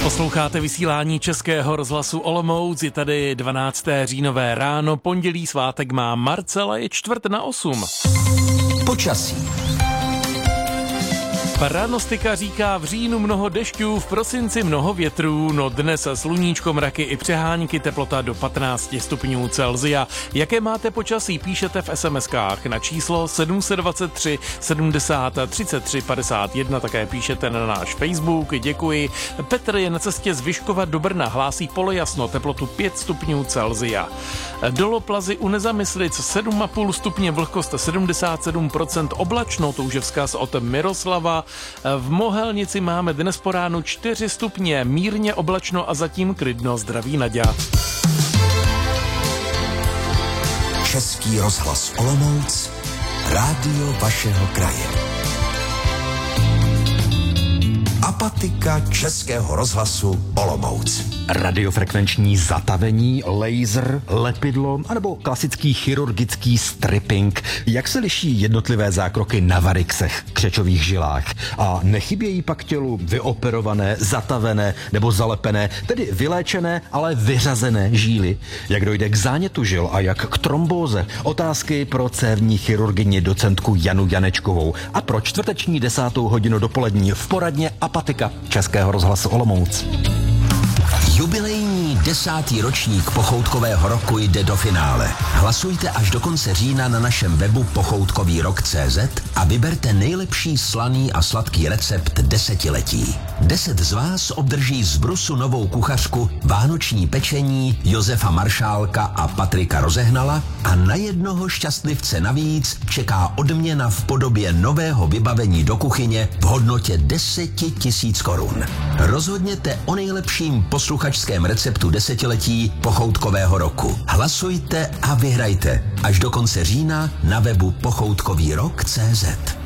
Posloucháte vysílání Českého rozhlasu Olomouc, je tady 12. říjnové ráno, pondělí svátek má Marcela, je 7:45. Počasí. Prognostika říká v říjnu mnoho dešťů, v prosinci mnoho větrů, no dnes sluníčko, mraky i přehánky, teplota do 15 stupňů Celsia. Jaké máte počasí, píšete v SMS-kách na číslo 723 70 33 51, také píšete na náš Facebook, děkuji. Petr je na cestě z Vyškova do Brna, hlásí polojasno, teplotu 5 stupňů Celsia. Doloplazy u Nezamyslic 7,5 stupně, vlhkost 77%, oblačno, to už je vzkaz od Miroslava. V Mohelnici máme dnes po ránu 4 stupně, mírně oblačno a zatím klidno, zdraví Naďa. Český rozhlas Olomouc, rádio vašeho kraje. Apatika Českého rozhlasu Olomouc. Radiofrekvenční zatavení, laser, lepidlo anebo klasický chirurgický stripping. Jak se liší jednotlivé zákroky na varixech, křečových žilách? A nechybějí pak tělu vyoperované, zatavené nebo zalepené, tedy vyléčené, ale vyřazené žíly? Jak dojde k zánětu žil a jak k trombóze? Otázky pro cévní chirurgyni docentku Janu Janečkovou. A pro čtvrteční 10. hodinu dopolední v poradně Apatika Českého rozhlasu Olomouc. Jubilejní 10. ročník pochoutkového roku jde do finále. Hlasujte až do konce října na našem webu pochoutkovýrok.cz a vyberte nejlepší slaný a sladký recept desetiletí. 10 z vás obdrží z Brusu novou kuchařku, vánoční pečení Josefa Maršálka a Patrika Rozehnala a na jednoho šťastlivce navíc čeká odměna v podobě nového vybavení do kuchyně v hodnotě 10 000 korun. Rozhodněte o nejlepším posluchačském receptu desetiletí pochoutkového roku. Hlasujte a vyhrajte až do konce října na webu pochoutkovýrok.cz.